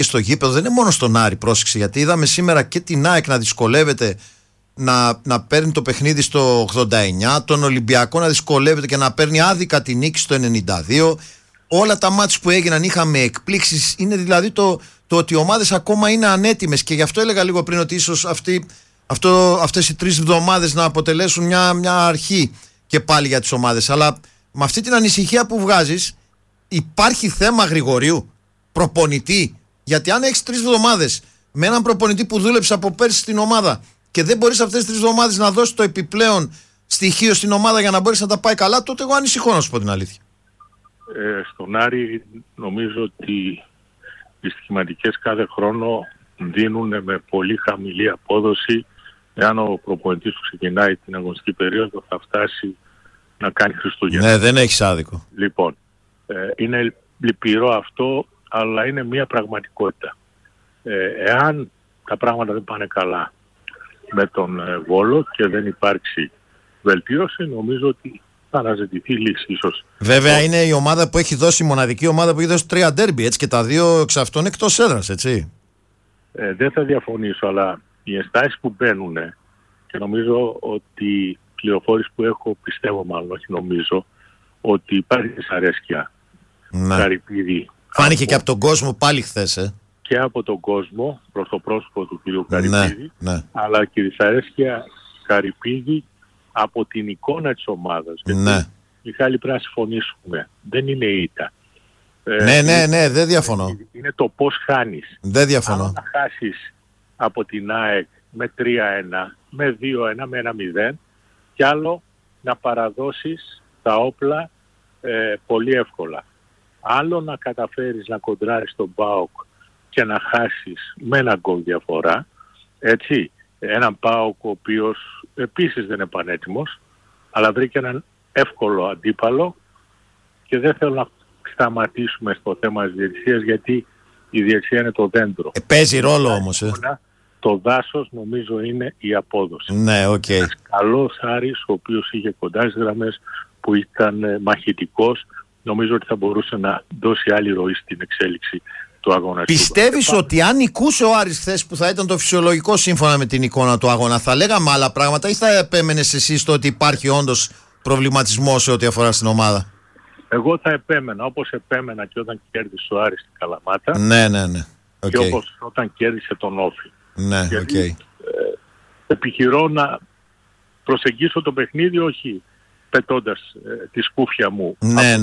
στο γήπεδο, δεν είναι μόνο στον Άρη, πρόσεξε, γιατί είδαμε σήμερα και την ΑΕΚ να δυσκολεύεται να παίρνει το παιχνίδι στο 89, τον Ολυμπιακό να δυσκολεύεται και να παίρνει άδικα τη νίκη στο 92. Όλα τα μάτς που έγιναν είχαμε εκπλήξεις. Είναι δηλαδή το ότι οι ομάδες ακόμα είναι ανέτοιμες, και γι' αυτό έλεγα λίγο πριν ότι ίσως αυτές οι 3 εβδομάδες να αποτελέσουν μια αρχή και πάλι για τις ομάδες. Αλλά με αυτή την ανησυχία που βγάζεις, υπάρχει θέμα Γρηγορίου, προπονητή? Γιατί αν έχεις 3 εβδομάδες με έναν προπονητή που δούλεψε από πέρσι στην ομάδα και δεν μπορείς αυτές τις 3 εβδομάδες να δώσεις το επιπλέον στοιχείο στην ομάδα για να μπορείς να τα πάει καλά, τότε εγώ ανησυχώ, να σου πω την αλήθεια. Στον Άρη νομίζω ότι οι στοιχηματικές κάθε χρόνο δίνουν με πολύ χαμηλή απόδοση. Εάν ο προπονητής που ξεκινάει την αγωνιστική περίοδο θα φτάσει να κάνει Χριστούγεννα. Ναι, δεν έχεις άδικο. Λοιπόν, είναι λυπηρό αυτό, αλλά είναι μια πραγματικότητα. Εάν τα πράγματα δεν πάνε καλά με τον Βόλο και δεν υπάρξει βελτίωση, νομίζω ότι θα αναζητηθεί λύση ίσως. Βέβαια είναι η ομάδα που έχει δώσει, η μοναδική ομάδα που έχει δώσει 3 ντέρμπι, έτσι, και τα 2 εξ αυτών εκτός έδρας, έτσι. Δεν θα διαφωνήσω, αλλά οι ενστάσεις που μπαίνουν, και νομίζω ότι η πληροφόρηση που έχω, πιστεύω μάλλον, όχι νομίζω, ότι υπάρχει δυσαρέσκεια. Καρυπίδη. Φάνηκε και από τον κόσμο πάλι χθες, Και από τον κόσμο προς το πρόσωπο του κ. Καρυπίδη, αλλά και δυσαρέσκεια Καρυπίδη από την εικόνα της ομάδας. Γιατί, Μιχάλη, πρέπει να συμφωνήσουμε. Δεν είναι ήττα. Ναι, δεν διαφωνώ. Είναι το πώς χάνεις. Δεν διαφωνώ. Αν να χάσεις από την ΑΕΚ με 3-1, με 2-1, με 1-0, κι άλλο να παραδώσεις τα όπλα πολύ εύκολα. Άλλο να καταφέρεις να κοντράρεις τον ΠΑΟΚ και να χάσεις με ένα γκολ διαφορά, έτσι, έναν ΠΑΟΚ ο οποίος επίσης δεν είναι πανέτοιμος, αλλά βρήκε έναν εύκολο αντίπαλο, και δεν θέλω να σταματήσουμε στο θέμα της διαιτησίας, γιατί η διαιτησία είναι το δέντρο. Παίζει ρόλο όμως. Το δάσος νομίζω είναι η απόδοση. Ναι, οκ. Ένας καλός Άρης, ο οποίος είχε κοντά στις γραμμές, που ήταν μαχητικός, νομίζω ότι θα μπορούσε να δώσει άλλη ροή στην εξέλιξη του αγώνα. Πιστεύεις ότι αν νικούσε ο Άρης χθες, που θα ήταν το φυσιολογικό σύμφωνα με την εικόνα του αγώνα, θα λέγαμε άλλα πράγματα, ή θα επέμενες εσύ στο ότι υπάρχει όντως προβληματισμός σε ό,τι αφορά στην ομάδα? Εγώ θα επέμενα, όπως επέμενα και όταν κέρδισε ο Άρης στην Καλαμάτα. Ναι. Και όπως όταν κέρδισε τον Όφη. Ναι, γιατί, επιχειρώ να προσεγγίσω το παιχνίδι, όχι πετώντας τη σκούφια μου. Ναι,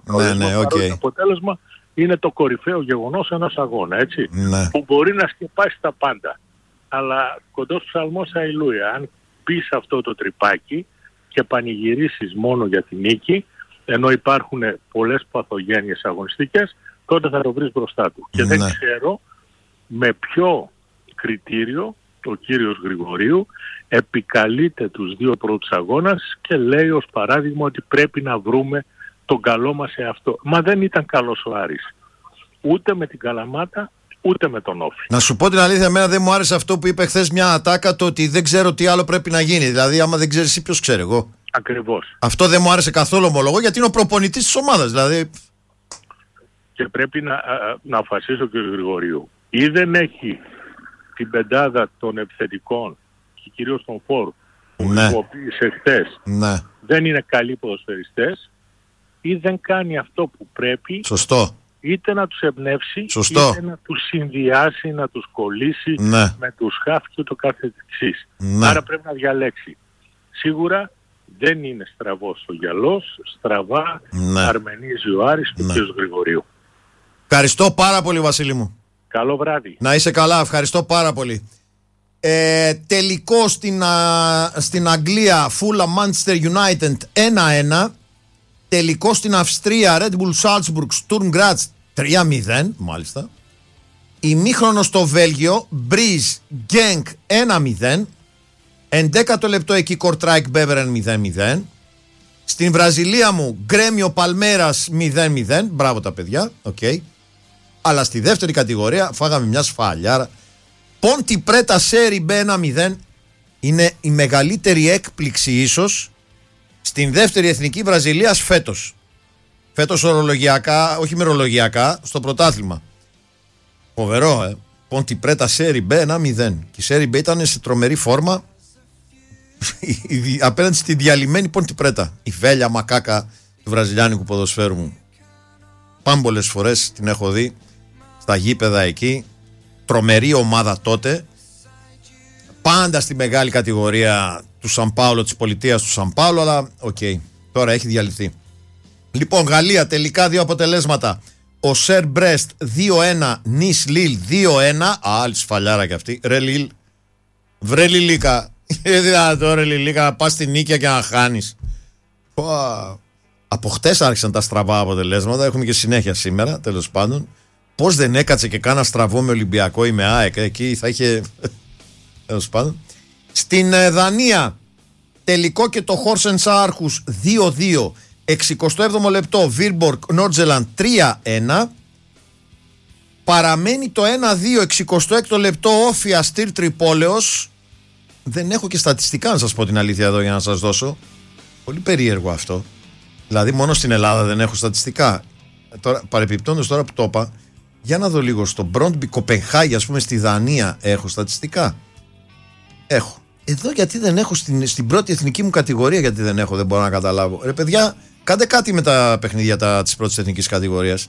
Το αποτέλεσμα είναι το κορυφαίο γεγονός ενός αγώνα, έτσι, που μπορεί να σκεπάσει τα πάντα. Αλλά κοντός ψαλμός αηλούια. Αν πεις αυτό το τρυπάκι και πανηγυρίσεις μόνο για τη νίκη, ενώ υπάρχουν πολλές παθογένειες αγωνιστικές, τότε θα το βρεις μπροστά του. Και δεν ξέρω με ποιο κριτήριο ο κύριος Γρηγορίου επικαλείται τους 2 πρώτους αγώνας και λέει ως παράδειγμα ότι πρέπει να βρούμε τον καλό μας σε αυτό. Μα δεν ήταν καλός ο Άρης. Ούτε με την Καλαμάτα, ούτε με τον Όφη. Να σου πω την αλήθεια, εμένα δεν μου άρεσε αυτό που είπε χθες μια ατάκα, το ότι δεν ξέρω τι άλλο πρέπει να γίνει. Δηλαδή, άμα δεν ξέρεις εσύ, ποιος ξέρει εγώ. Ακριβώς. Αυτό δεν μου άρεσε καθόλου, ομολογώ, γιατί είναι ο προπονητής της ομάδας. Δηλαδή. Και πρέπει να αποφασίσει ο κ. Γρηγορίου. Ή δεν έχει την πεντάδα των επιθετικών και κυρίως των φόρ που χρησιμοποίησε χθες, δεν είναι καλοί ποδοσφαιριστές, ή δεν κάνει αυτό που πρέπει. Σωστό. Είτε να τους εμπνεύσει, είτε να τους συνδυάσει, να τους κολλήσει με τους χαφ και το καθεξής. Άρα πρέπει να διαλέξει. Σίγουρα δεν είναι στραβός ο γυαλός, στραβά αρμενίζει ο Άρης του κ. Γρηγορίου. Ευχαριστώ πάρα πολύ, Βασίλη μου. Καλό βράδυ. Να είσαι καλά, ευχαριστώ πάρα πολύ. Τελικό στην Αγγλία, Fulham Manchester United 1-1. Τελικό στην Αυστρία, Red Bull Salzburg Sturm Graz 3-0, μάλιστα. Ημίχρονο στο Βέλγιο, Breeze Genk 1-0. 11ο λεπτό εκεί, Kortrijk Beveren 0-0. Στην Βραζιλία μου, Γκρέμιο Παλμέρας 0-0. Μπράβο τα παιδιά, okay. Αλλά στη δεύτερη κατηγορία φάγαμε μια σφαλιάρα. Πόντι Πρέτα Σέρι B 1-0. Είναι η μεγαλύτερη έκπληξη ίσως στην δεύτερη εθνική Βραζιλίας φέτος. Φέτος ορολογιακά, όχι μερολογιακά, στο πρωτάθλημα. Φοβερό, Πόντι Πρέτα Σέρι B 1-0. Και η Σέρι B ήταν σε τρομερή φόρμα απέναντι στη διαλυμένη Πόντι Πρέτα. Η βέλια μακάκα του βραζιλιάνικου ποδοσφαίρου μου. Πάμπολες φορές την έχω δει στα γήπεδα εκεί. Τρομερή ομάδα τότε. Πάντα στη μεγάλη κατηγορία του Σαν Πάολο, της πολιτείας του Σαν Πάολο, αλλά τώρα έχει διαλυθεί. Λοιπόν, Γαλλία, τελικά 2 αποτελέσματα. Ο Σερ Μπρέστ 2-1, Νις Λίλ 2-1. Άλλη σφαλιάρα κι αυτή. Ρε Λίλ, βρε Λιλίκα. Δυνατό ρε Λιλίκα να πας στη νίκια και να χάνεις. Από χτες άρχισαν τα στραβά αποτελέσματα. Έχουμε και συνέχεια σήμερα, τέλος πάντων. Πώς δεν έκατσε και κάνα στραβό με Ολυμπιακό ή με ΑΕΚ? Εκεί θα είχε. Τέλος πάντων. Στην Δανία, τελικό και το Χόρσενς Άρχους 2-2. 67ο λεπτό, Βίρμπορκ Νόρτζελαντ 3-1. Παραμένει το 1-2, 66ο λεπτό, Όφη Αστήρ Τρυπόλεως. Δεν έχω και στατιστικά να σας πω την αλήθεια εδώ για να σας δώσω. Πολύ περίεργο αυτό. Δηλαδή μόνο στην Ελλάδα δεν έχω στατιστικά. Τώρα, παρεπιπτόντως τώρα που το είπα, για να δω λίγο στο Μπρόντμπι Κοπενχάγη, ας πούμε στη Δανία, έχω στατιστικά. Έχω. Εδώ γιατί δεν έχω στην πρώτη εθνική μου κατηγορία, γιατί δεν έχω, δεν μπορώ να καταλάβω. Ρε παιδιά, κάντε κάτι με τα παιχνίδια της πρώτης εθνικής κατηγορίας.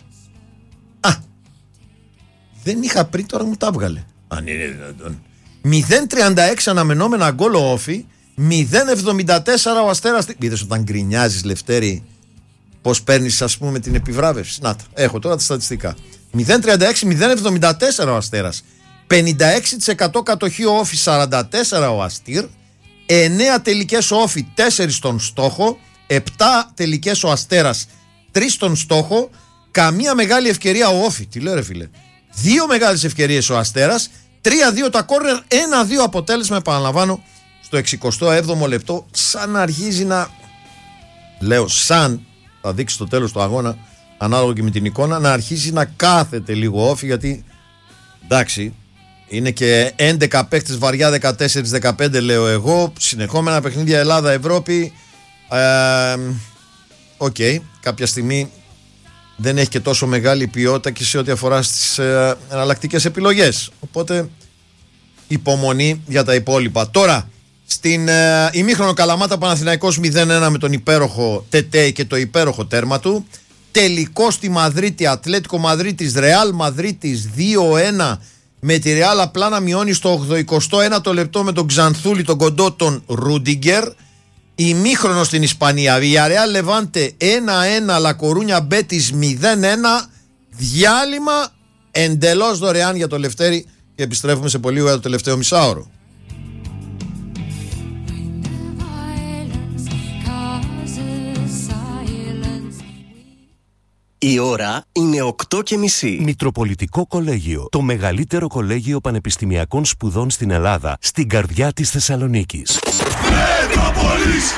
Δεν είχα πριν, τώρα μου τα έβγαλε. Αν είναι δυνατόν. 0-36 αναμενόμενα γκολ ο Όφη, 0-74 ο Αστέρας. Είδες όταν γκρινιάζεις, Λευτέρη, πώς παίρνεις ας πούμε την επιβράβευση? Να τα, έχω τώρα τα στατιστικά. 0-36-0-74 ο Αστέρας, 56% κατοχή ο Όφη, 44 ο Αστήρ, 9 τελικές ο Όφη, 4 στον στόχο, 7 τελικές ο Αστέρας, 3 στον στόχο, καμία μεγάλη ευκαιρία ο Όφη. Τι λέω ρε φίλε? 2 μεγάλες ευκαιρίες ο Αστέρας, 3-2 τα κόρνερ, 1-2 αποτέλεσμα, επαναλαμβάνω, στο 67ο λεπτό. Σαν αρχίζει να, λέω σαν, θα δείξει στο τέλος του αγώνα, ανάλογα και με την εικόνα, να αρχίσει να κάθεται λίγο Όφη, γιατί εντάξει, είναι και 11 παίκτες βαριά, 14-15 λέω εγώ, συνεχόμενα παιχνίδια Ελλάδα-Ευρώπη. Κάποια στιγμή δεν έχει και τόσο μεγάλη ποιότητα και σε ό,τι αφορά στις εναλλακτικές επιλογές. Οπότε υπομονή για τα υπόλοιπα. Τώρα, στην ημίχρονο Καλαμάτα Παναθηναϊκός 0-1 με τον υπέροχο Τετέι και το υπέροχο τέρμα του. Τελικό στη Μαδρίτη, Ατλέτικο Μαδρίτης, Ρεάλ Μαδρίτης 2-1, με τη Ρεάλ απλά να μειώνει στο 81ο λεπτό με τον Ξανθούλη, τον κοντό, τον Ρούντιγκερ. Ημίχρονο στην Ισπανία, Villarreal Λεβάντε 1-1, Λακορούνια Μπέτις 0-1. Διάλειμμα εντελώς δωρεάν για το Λευτέρη και επιστρέφουμε σε πολύ για το τελευταίο μισάωρο. Η ώρα είναι 8:30. Μητροπολιτικό Κολέγιο. Το μεγαλύτερο κολέγιο πανεπιστημιακών σπουδών στην Ελλάδα, στην καρδιά της Θεσσαλονίκης. Μετρόπολης!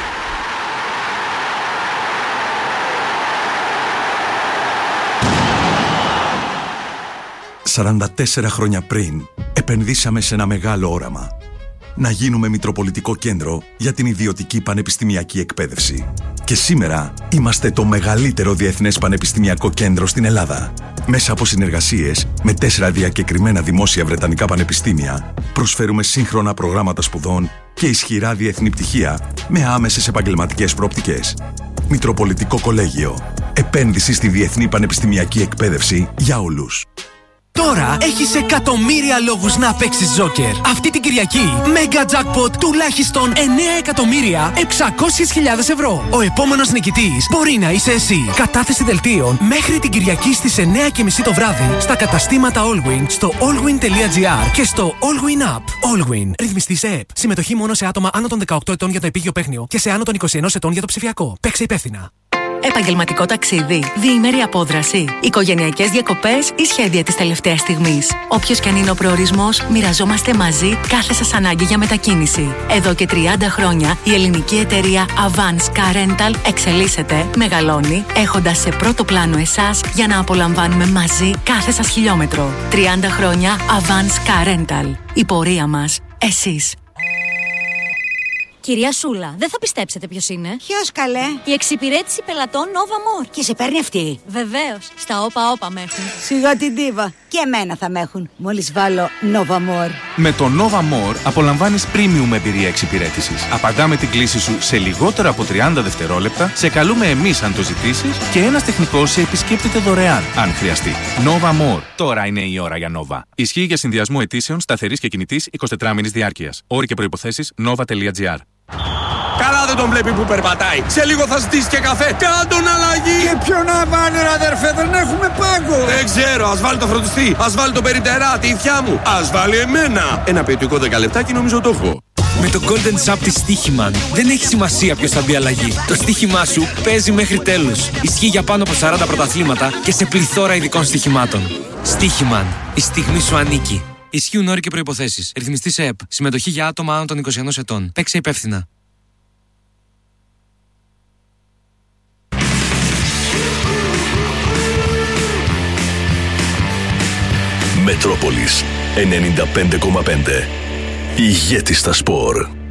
«44 χρόνια πριν επενδύσαμε σε ένα μεγάλο όραμα. Να γίνουμε Μητροπολιτικό Κέντρο για την ιδιωτική πανεπιστημιακή εκπαίδευση. Και σήμερα είμαστε το μεγαλύτερο διεθνές πανεπιστημιακό κέντρο στην Ελλάδα. Μέσα από συνεργασίες με 4 διακεκριμένα δημόσια βρετανικά πανεπιστήμια, προσφέρουμε σύγχρονα προγράμματα σπουδών και ισχυρά διεθνή πτυχία με άμεσες επαγγελματικές προοπτικές. Μητροπολιτικό Κολέγιο. Επένδυση στη διεθνή πανεπιστημιακή εκπαίδευση για όλους. Τώρα έχεις εκατομμύρια λόγους να παίξεις Joker. Αυτή την Κυριακή, Mega Jackpot τουλάχιστον 9.600.000 ευρώ. Ο επόμενος νικητής μπορεί να είσαι εσύ. Κατάθεση δελτίων μέχρι την Κυριακή στις 9:30 το βράδυ στα καταστήματα Allwyn, στο allwyn.gr και στο Allwyn App. Allwyn. Ρυθμιστή σε ΕΠ. Συμμετοχή μόνο σε άτομα άνω των 18 ετών για το επίγειο παίχνιο και σε άνω των 21 ετών για το ψηφιακό. Παίξε υπεύθυνα. Επαγγελματικό ταξίδι, διήμερη απόδραση, οικογενειακές διακοπές ή σχέδια της τελευταίας στιγμής. Όποιος και αν είναι ο προορισμός, μοιραζόμαστε μαζί κάθε σας ανάγκη για μετακίνηση. Εδώ και 30 χρόνια η ελληνική εταιρεία Avance Car Rental εξελίσσεται, μεγαλώνει, έχοντας σε πρώτο πλάνο εσάς για να απολαμβάνουμε μαζί κάθε σας χιλιόμετρο. 30 χρόνια Avance Car Rental. Η πορεία μας, εσείς. Κυρία Σούλα, δεν θα πιστέψετε ποιος είναι. Ποιος καλέ? Η εξυπηρέτηση πελατών Nova More. Και σε παίρνει αυτή? Βεβαίως, στα όπα με έχουν. Σιγά την ντίβα. Και εμένα θα με έχουν μόλις βάλω Nova More. Με το Nova More απολαμβάνεις premium εμπειρία εξυπηρέτησης. Απαντάμε την κλήση σου σε λιγότερο από 30 δευτερόλεπτα, σε καλούμε εμείς αν το ζητήσεις και ένας τεχνικός σε επισκέπτεται δωρεάν αν χρειαστεί. Nova More. Τώρα είναι η ώρα για Nova. Ισχύει για συνδυασμό αιτήσεων σταθερής και κινητής 24 μήνης διάρκειας. Όροι και προϋποθέσεις nova.gr. Καλά δεν τον βλέπει που περπατάει. Σε λίγο θα ζητήσει και καφέ. Κάντον αλλαγή. Και ποιο να βάλει ρε αδερφέ, δεν έχουμε πάγκο. Δεν ξέρω, ας βάλει το φροντιστή. Ας βάλει το περιπτερά, τη ηθιά μου. Ας βάλει εμένα. Ένα ποιοτικό 10 λεπτάκι νομίζω το έχω. Με το Golden Sub της Στοίχημαν δεν έχει σημασία ποιος θα μπει αλλαγή. Το στοίχημά σου παίζει μέχρι τέλους. Ισχύει για πάνω από 40 πρωταθλήματα και σε πληθώρα ειδικών στοιχημάτων. Στοίχημαν. Η στιγμή σου ανήκει. Ισχύουν όροι και προϋποθέσεις. Ρυθμιστής ΕΕΠ. Συμμετοχή για άτομα άνω των 21 ετών. Παίξε υπεύθυνα. Μετρόπολης 95,5. Ηγέτη στα σπορ.